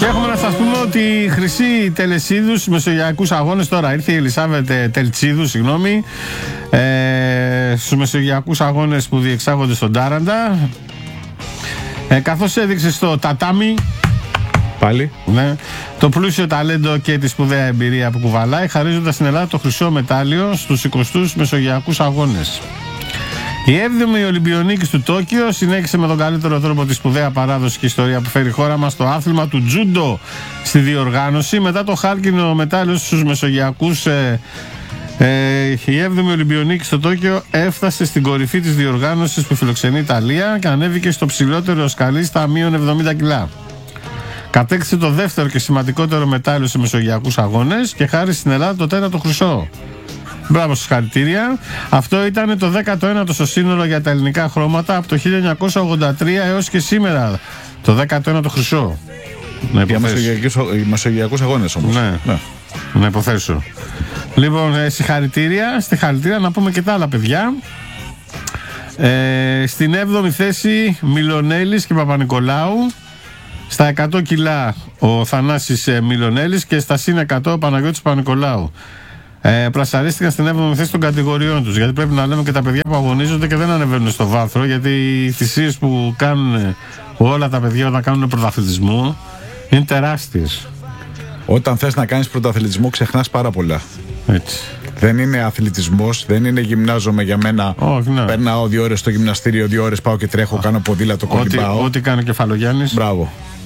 Και έχουμε να σας πούμε ότι η Χρυσή Τελεσίδου στους Μεσογειακούς Αγώνες, τώρα ήρθε η Ελισάβετ Τελτσίδου, στους Μεσογειακούς Αγώνες που διεξάγονται στον Τάραντα, καθώς έδειξε στο τατάμι πάλι το πλούσιο ταλέντο και τη σπουδαία εμπειρία που κουβαλάει, χαρίζοντας στην Ελλάδα το χρυσό μετάλλιο στους 20ους Μεσογειακούς Αγώνες. Η 7η Ολυμπιονίκη του Τόκιο συνέχισε με τον καλύτερο τρόπο τη σπουδαία παράδοση και ιστορία που φέρει η χώρα μας στο άθλημα του τζούντο στη διοργάνωση. Μετά το χάλκινο μετάλλιο στους Μεσογειακούς, η 7η Ολυμπιονίκη στο Τόκιο έφτασε στην κορυφή της διοργάνωσης που φιλοξενεί η Ιταλία και ανέβηκε στο ψηλότερο σκαλί στα μείον 70 κιλά. Κατέκτησε το δεύτερο και σημαντικότερο μετάλλιο σε Μεσογειακούς Αγώνες και χάρη στην Ελλάδα το τέταρτο χρυσό. Μπράβο, συγχαρητήρια. Αυτό ήταν το 19ο στο σύνολο για τα ελληνικά χρώματα από το 1983 έως και σήμερα. Το 19ο χρυσό. Για Μεσογειακούς Αγώνες όμως. Ναι. Να υποθέσω. Λοιπόν, συγχαρητήρια. Στη χαρητήρια να πούμε και τα άλλα παιδιά. Στην 7η θέση Μιλονέλης και Παπα-Νικολάου. Στα 100 κιλά ο Θανάσης Μιλονέλης και στα συν 100 ο Παναγιώτης Παπα-Νικολάου. Πρασαρίστηκαν στην 7η θέση των κατηγοριών τους. Γιατί πρέπει να λέμε και τα παιδιά που αγωνίζονται και δεν ανεβαίνουν στο βάθρο. Γιατί οι θυσίες που κάνουν όλα τα παιδιά όταν κάνουν πρωταθλητισμό είναι τεράστιες. Όταν θες να κάνεις πρωταθλητισμό, ξεχνάς πάρα πολλά. Έτσι. Δεν είναι αθλητισμός, δεν είναι γυμνάζομαι για μένα. Περνάω 2 ώρες στο γυμναστήριο, 2 ώρες πάω και τρέχω, κάνω ποδήλατο, κολυμπάω. Ό,τι κάνει ο Κεφαλογιάννης. Μπράβο.